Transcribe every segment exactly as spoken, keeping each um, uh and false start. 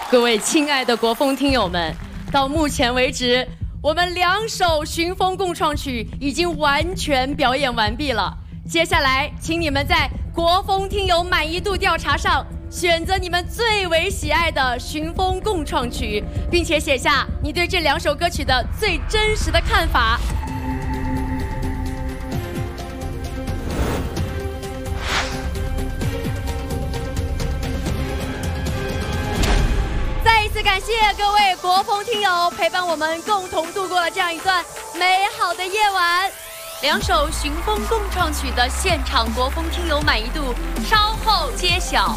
各位亲爱的国风听友们，到目前为止，我们两首寻风共创曲已经完全表演完毕了。接下来，请你们在国风听友满意度调查上选择你们最为喜爱的寻风共创曲，并且写下你对这两首歌曲的最真实的看法。 感谢各位国风听友陪伴我们共同度过了这样一段美好的夜晚。两首寻风共创曲的现场国风听友满意度稍后揭晓。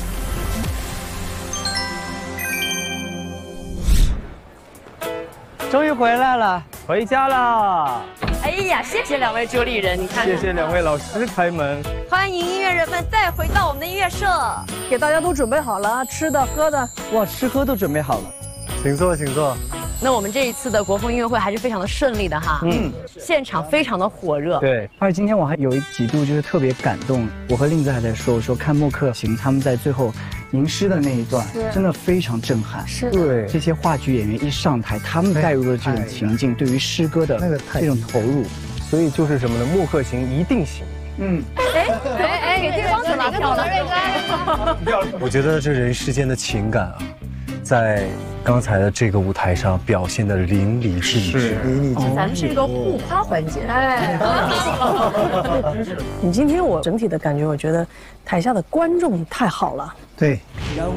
终于回来了，回家了。 哎呀，谢谢两位主理人，你看， 谢谢两位老师开门。 欢迎音乐人们再回到我们的音乐社， 给大家都准备好了吃的喝的， 哇，吃喝都准备好了，请坐，请坐。 那我们这一次的国风音乐会还是非常的顺利的哈，嗯，现场非常的火热。 对， 而且今天我还有一几度就是特别感动，我和令子还在说，我说看默克行他们在最后吟诗的那一段，真的非常震撼。 是， 对， 这些话剧演员一上台，他们带入了这种情境，对于诗歌的这种投入， 所以就是什么呢？默克行一定行。 嗯， 哎哎哎，给对方指哪个票呢？ 我觉得这人世间的情感啊，在刚才的这个舞台上表现的淋漓尽致。 咱们是一个互夸环节。哎， 你今天我整体的感觉，我觉得台下的观众太好了。 对。